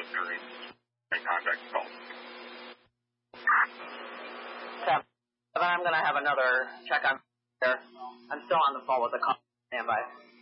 with jury and contract calls. Then I'm going to have another check on there. I'm still on the phone with the customer. Stand by.